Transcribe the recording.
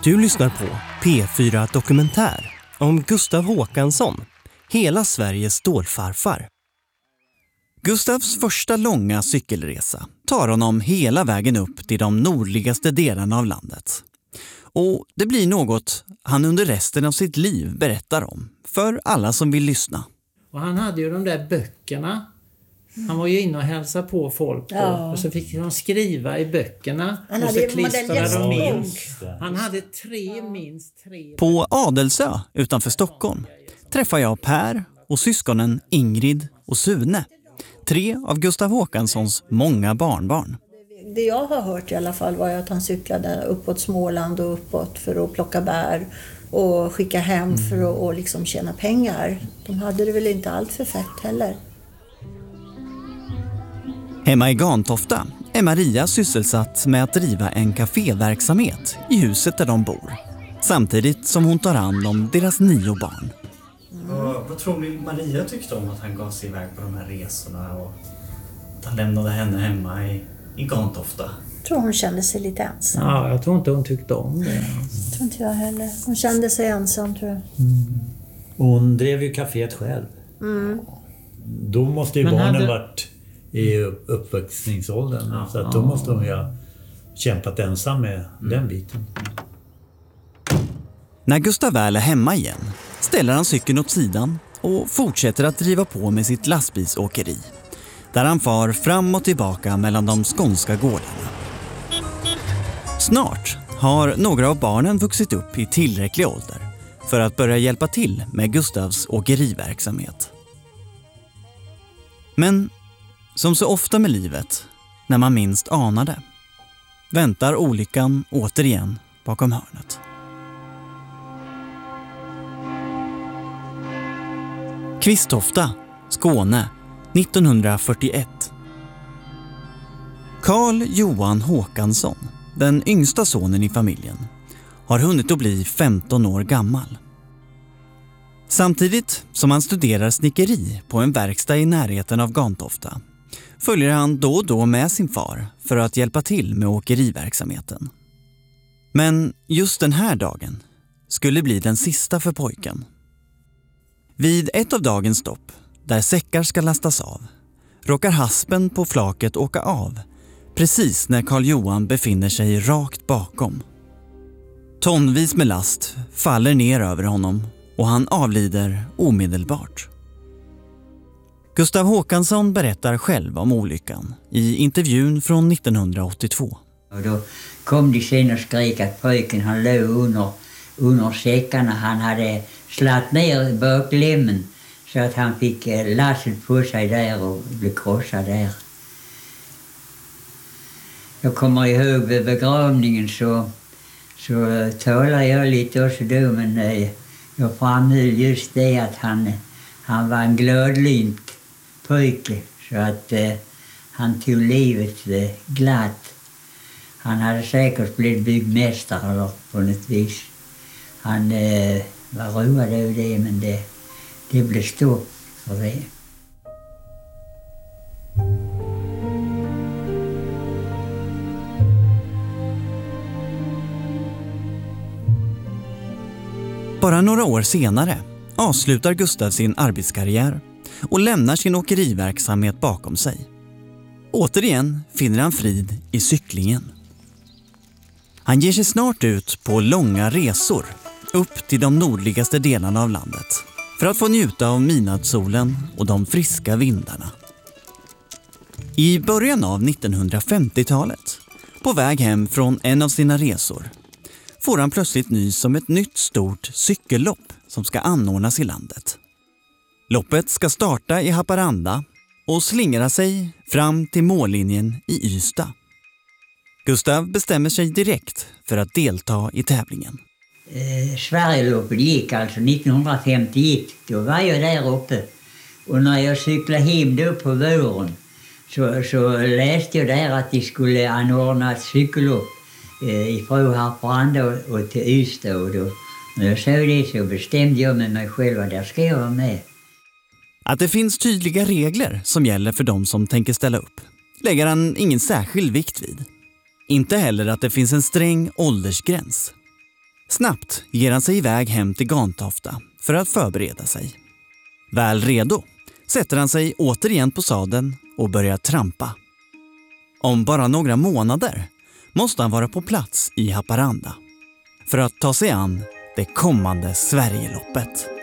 Du lyssnar på P4 Dokumentär om Gustav Håkansson, hela Sveriges stålfarfar. Gustavs första långa cykelresa tar honom hela vägen upp till de nordligaste delarna av landet. Och det blir något han under resten av sitt liv berättar om för alla som vill lyssna. Och han hade ju de där böckerna. Han var ju inne och hälsade på folk och så fick de skriva i böckerna. Han och hade så klistrade de in. bok. Han hade minst tre. På Adelsö utanför Stockholm träffar jag Per och syskonen Ingrid och Sune. 3 av Gustav Håkanssons många barnbarn. Det jag har hört i alla fall var att han cyklade uppåt Småland och uppåt för att plocka bär och skicka hem för att liksom tjäna pengar. De hade det väl inte allt för fett heller. Hemma i Gantofta är Maria sysselsatt med att driva en kaféverksamhet i huset där de bor. Samtidigt som hon tar hand om deras 9 barn. Vad tror ni Maria tyckte om att han gav sig iväg på de här resorna och att han lämnade henne hemma i Gantofta? Jag tror hon kände sig lite ensam. Ja, jag tror inte hon tyckte om det. Jag tror inte jag heller. Hon kände sig ensam, tror jag. Hon drev ju kaféet själv. Då måste ju barnen varit i uppväxningsåldern. Ja. Så att då måste hon ju ha kämpat ensam med den biten. När Gustav väl är hemma igen ställer han cykeln åt sidan och fortsätter att driva på med sitt lastbilsåkeri. Där han far fram och tillbaka mellan de skånska gårdarna. Snart har några av barnen vuxit upp i tillräcklig ålder för att börja hjälpa till med Gustavs åkeriverksamhet. Men som så ofta med livet, när man minst anar det, väntar olyckan återigen bakom hörnet. Kvistofta, Skåne, 1941. Carl Johan Håkansson, den yngsta sonen i familjen, har hunnit att bli 15 år gammal. Samtidigt som han studerar snickeri på en verkstad i närheten av Gantofta följer han då och då med sin far för att hjälpa till med åkeriverksamheten. Men just den här dagen skulle bli den sista för pojken. Vid ett av dagens stopp, där säckar ska lastas av, råkar haspen på flaket åka av precis när Carl Johan befinner sig rakt bakom. Tonvis med last faller ner över honom och han avlider omedelbart. Gustav Håkansson berättar själv om olyckan i intervjun från 1982. Och då kom de sen och skrek att pojken han låg under säckarna. Han hade slatt ner baklämmen så att han fick lasset på sig där och blev krossad där. Jag kommer ihåg vid begravningen så talade jag lite också då, men jag framhöll just det att han var en gladlynt pojke så att han tog livet glatt. Han hade säkert blivit byggmästare eller på något vis. Han var road över det, men det blev stopp för det. Bara några år senare avslutar Gustav sin arbetskarriär och lämnar sin åkeriverksamhet bakom sig. Återigen finner han frid i cyklingen. Han ger sig snart ut på långa resor upp till de nordligaste delarna av landet för att få njuta av midnattssolen och de friska vindarna. I början av 1950-talet, på väg hem från en av sina resor, får han plötsligt nys om ett nytt stort cykellopp som ska anordnas i landet. Loppet ska starta i Haparanda och slingra sig fram till mållinjen i Ystad. Gustav bestämmer sig direkt för att delta i tävlingen. Sverigeloppet gick alltså 1951. Då var jag där uppe. Och när jag cyklade hem då på våren så läste jag där att de skulle anordna ett cykellopp ifrån Haparanda och till Ystad. Och då, när jag såg det så bestämde jag med mig själv att där ska jag vara med. Att det finns tydliga regler som gäller för de som tänker ställa upp lägger han ingen särskild vikt vid. Inte heller att det finns en sträng åldersgräns. Snabbt ger han sig iväg hem till Gantofta för att förbereda sig. Väl redo sätter han sig återigen på sadeln och börjar trampa. Om bara några månader måste han vara på plats i Haparanda för att ta sig an det kommande Sverigeloppet.